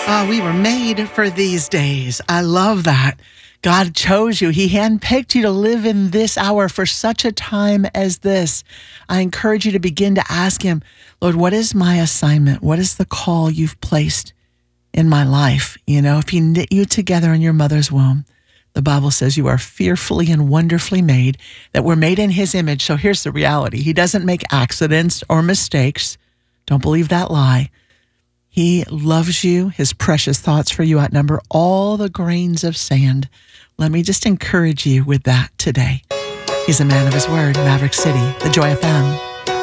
We were made for these days. I love that. God chose you. He handpicked you to live in this hour for such a time as this. I encourage you to begin to ask him, Lord, what is my assignment? What is the call you've placed in my life? You know, if he knit you together in your mother's womb, the Bible says you are fearfully and wonderfully made, that we're made in his image. So here's the reality. He doesn't make accidents or mistakes. Don't believe that lie. He loves you. His precious thoughts for you outnumber all the grains of sand. Let me just encourage you with that today. He's a man of his word, Maverick City, the Joy FM.